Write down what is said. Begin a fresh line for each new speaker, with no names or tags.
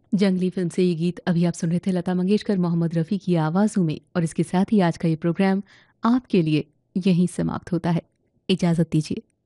जंगली फिल्म से ये गीत अभी आप सुन रहे थे लता मंगेशकर, मोहम्मद रफ़ी की आवाज़ों में। और इसके साथ ही आज का ये प्रोग्राम आपके लिए यहीं समाप्त होता है। इजाज़त दीजिए।